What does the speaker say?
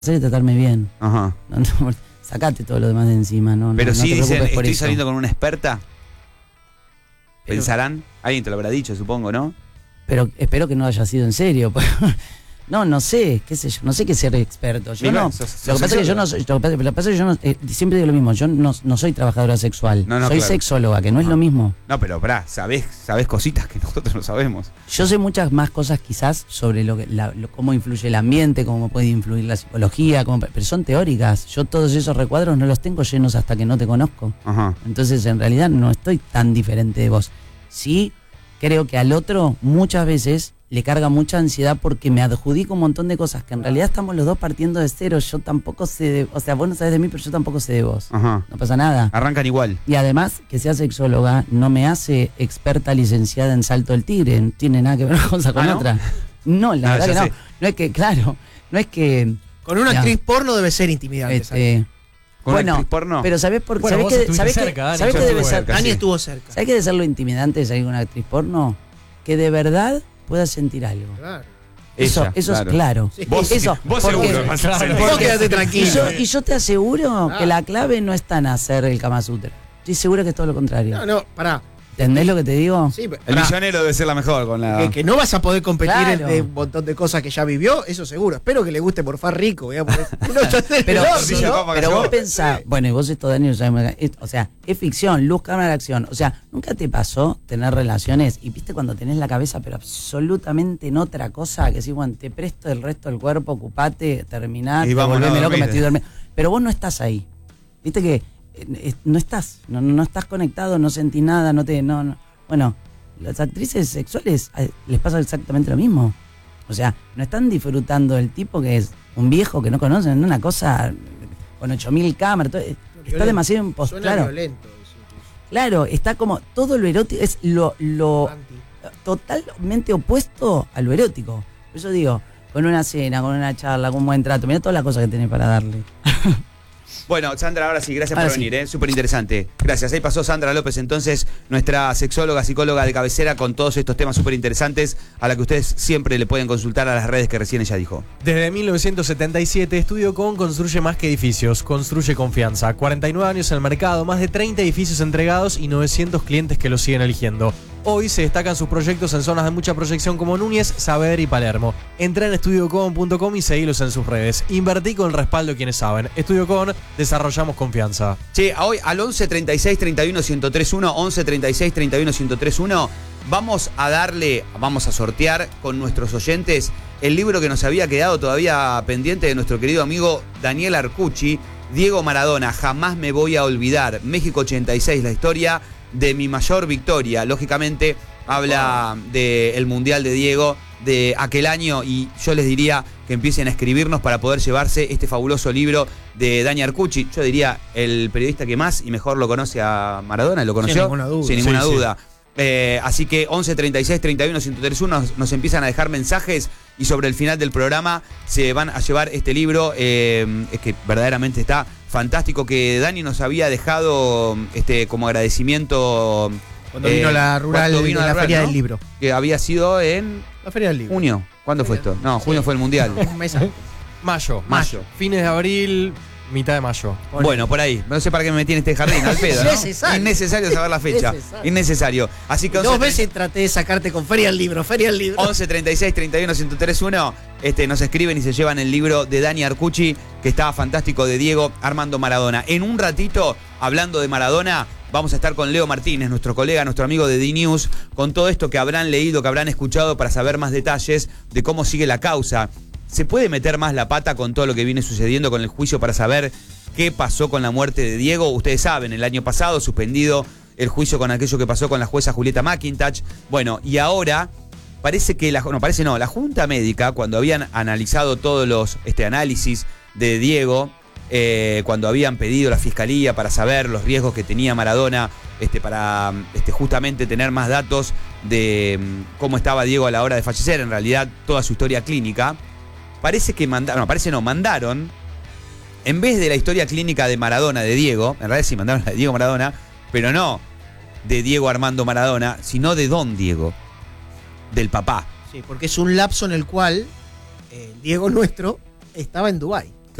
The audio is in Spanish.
hacer es tratarme bien. Ajá. No, sacate todo lo demás de encima, ¿no? Pero no, sí no te dicen, preocupes por estoy eso. saliendo con una experta. Pero- Pensarán, alguien te lo habrá dicho, supongo, ¿no? Pero espero que no haya sido en serio. No sé, qué sé yo, no sé qué ser experto. Yo Mira, no. sos Lo que pasa es que yo no soy, lo que pasa es que yo no, siempre digo lo mismo, yo no soy trabajadora sexual. No, soy claro. sexóloga, que no es lo mismo. No, pero pará, sabés cositas que nosotros no sabemos. Yo sé muchas más cosas quizás sobre cómo influye el ambiente, cómo puede influir la psicología, pero son teóricas. Yo todos esos recuadros no los tengo llenos hasta que no te conozco. Ajá. Entonces en realidad no estoy tan diferente de vos. Sí creo que al otro muchas veces le carga mucha ansiedad porque me adjudico un montón de cosas que en realidad estamos los dos partiendo de cero. Yo tampoco sé o sea, vos no sabés de mí, pero yo tampoco sé de vos. Ajá. No pasa nada. Arrancan igual. Y además, que sea sexóloga no me hace experta licenciada en salto del tigre. No tiene nada que ver una cosa con ¿no? otra. No, la verdad ya que no. sé. No es que, claro, no es que... Con una Ya. actriz porno debe ser intimidante. ¿Con bueno, una actriz porno? pero ¿sabés por Bueno, ¿sabés vos qué estuviste cerca, Dani. ¿sabés Yo qué debe estuve ser? cerca. Dani sí. estuvo cerca. ¿Sabés qué debe ser lo intimidante salir con una actriz porno? Que de verdad pueda sentir algo. Claro. Eso Ella, es claro. claro. Sí. Vos, Eso, vos porque- seguro. vas a hacer- Vos quédate Y tranquilo. yo te aseguro que la clave no está en hacer el Kama Sutra. Estoy seguro que es todo lo contrario. No, pará. ¿Entendés lo que te digo? Sí, pero El pará. millonero debe ser la mejor con la... Que no vas a poder competir Claro. de un montón de cosas que ya vivió, eso seguro. Espero que le guste morfar rico. Voy a poner uno ya del Pero, horno, sí, ¿no? papá, pero yo- vos pensás, bueno, y vos esto, Daniel, o sea, es ficción, luz, cámara, acción. O sea, ¿nunca te pasó tener relaciones y viste cuando tenés la cabeza pero absolutamente en otra cosa? Que decís, bueno, te presto el resto del cuerpo, ocupate, terminá, Y vámonos a devolvémelo que me dormir. estoy durmiendo. Pero vos no estás ahí. Viste que no estás, no estás conectado, no sentís nada, no. Bueno, las actrices sexuales les pasa exactamente lo mismo. O sea, no están disfrutando del tipo que es un viejo que no conocen, una cosa con 8000 cámaras. Está Violento. demasiado en pos, Suena claro. violento eso incluso. Claro, está como todo lo erótico, es lo Anti. totalmente opuesto a lo erótico. Por eso digo, con una cena, con una charla, con un buen trato, mira todas las cosas que tenés para darle. Bueno, Sandra, ahora sí, gracias Ahora por sí. venir, súper interesante. Gracias. Ahí pasó Sandra López, entonces, nuestra sexóloga, psicóloga de cabecera, con todos estos temas súper interesantes, a la que ustedes siempre le pueden consultar a las redes que recién ella dijo. Desde 1977, Estudio Con construye más que edificios, construye confianza. 49 años en el mercado, más de 30 edificios entregados y 900 clientes que los siguen eligiendo. Hoy se destacan sus proyectos en zonas de mucha proyección como Núñez, Saavedra y Palermo. Entra en estudiocon.com y seguilos en sus redes. Invertí con el respaldo de quienes saben. Estudio Con, desarrollamos confianza. Che, hoy al 11 36 31 1031, 11 36 31 1031, vamos a sortear con nuestros oyentes el libro que nos había quedado todavía pendiente de nuestro querido amigo Daniel Arcucci, Diego Maradona, jamás me voy a olvidar, México 86, la historia de mi mayor victoria. Lógicamente habla del Mundial de Diego de aquel año y yo les diría que empiecen a escribirnos para poder llevarse este fabuloso libro de Dani Arcucci. Yo diría el periodista que más y mejor lo conoce a Maradona, ¿lo conoció? Sin ninguna duda. Sin ninguna Sí, sí. duda. Así que 11 36 31 1031 nos empiezan a dejar mensajes y sobre el final del programa se van a llevar este libro, es que verdaderamente está fantástico, que Dani nos había dejado como agradecimiento Cuando vino la rural, cuando vino de la rural, Feria ¿no? del Libro. Que había sido en La Feria del Libro. junio. ¿Cuándo fue esto? No, junio fue el Mundial. Un mes antes. Mayo. Mayo. Fines de abril, mitad de mayo. Bueno, por ahí. No sé para qué me metí en este jardín, al pedo, ¿no? Innecesario. Innecesario saber la fecha. Innecesario. Innecesario. Así que 2 veces traté de sacarte con Feria del Libro, Feria del Libro. 11 36 31 1031 nos escriben y se llevan el libro de Dani Arcucci, que estaba fantástico, de Diego Armando Maradona. En un ratito, hablando de Maradona, vamos a estar con Leo Martínez, nuestro colega, nuestro amigo de D-News, con todo esto que habrán leído, que habrán escuchado, para saber más detalles de cómo sigue la causa. ¿Se puede meter más la pata con todo lo que viene sucediendo con el juicio para saber qué pasó con la muerte de Diego? Ustedes saben, el año pasado suspendido el juicio con aquello que pasó con la jueza Julieta McIntosh. Bueno, y ahora parece que la Junta Médica, cuando habían analizado todos los análisis de Diego, cuando habían pedido la fiscalía para saber los riesgos que tenía Maradona, para justamente tener más datos de cómo estaba Diego a la hora de fallecer, en realidad toda su historia clínica, parece que mandaron, en vez de la historia clínica de Maradona, de Diego, en realidad sí mandaron la de Diego Maradona, pero no de Diego Armando Maradona, sino de Don Diego, del papá. Sí, porque es un lapso en el cual el Diego nuestro estaba en Dubái.